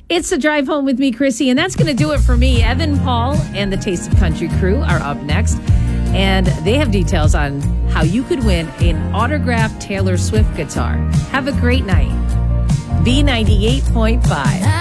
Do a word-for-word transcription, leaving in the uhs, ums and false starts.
It's the drive home with me, Chrissy, and that's going to do it for me. Evan, Paul, and the Taste of Country crew are up next, and they have details on how you could win an autographed Taylor Swift guitar. Have a great night. B ninety-eight point five.